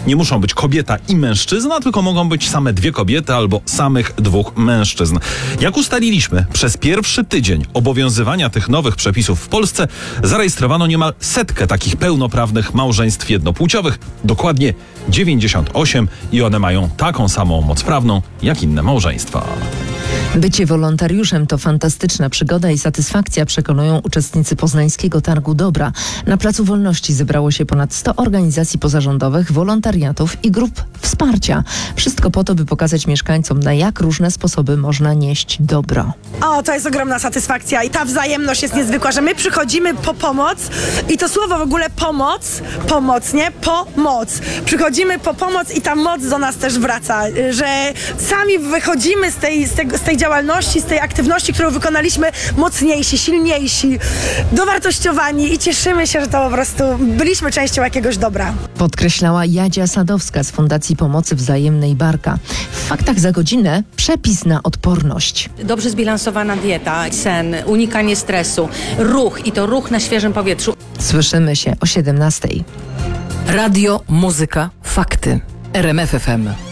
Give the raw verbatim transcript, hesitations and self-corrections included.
Nie muszą być kobieta i mężczyzna, tylko mogą być same dwie kobiety albo samych dwóch mężczyzn. Jak ustaliliśmy, przez pierwszy tydzień obowiązywania tych nowych przepisów w Polsce zarejestrowano niemal setkę takich pełnoprawnych małżeństw jednopłciowych, dokładnie dziewięćdziesiąt osiem, i one mają taką samą moc prawną jak inne małżeństwa. Bycie wolontariuszem to fantastyczna przygoda i satysfakcja, przekonują uczestnicy Poznańskiego Targu Dobra. Na Placu Wolności zebrało się ponad sto organizacji pozarządowych, wolontariatów i grup wsparcia. Wszystko po to, by pokazać mieszkańcom, na jak różne sposoby można nieść dobro. O, to jest ogromna satysfakcja i ta wzajemność jest niezwykła, że my przychodzimy po pomoc i to słowo w ogóle pomoc, pomoc, nie? Pomoc. Przychodzimy po pomoc i ta moc do nas też wraca, że sami wychodzimy z tej, z tego, z tej działalności, z tej aktywności, którą wykonaliśmy, mocniejsi, silniejsi, dowartościowani i cieszymy się, że to po prostu byliśmy częścią jakiegoś dobra. Podkreślała Jadzia Sadowska z Fundacji Pomocy Wzajemnej Barka. W Faktach za godzinę przepis na odporność. Dobrze zbilansowana dieta, sen, unikanie stresu, ruch i to ruch na świeżym powietrzu. Słyszymy się o siedemnastej. Radio, muzyka, fakty. R M F F M.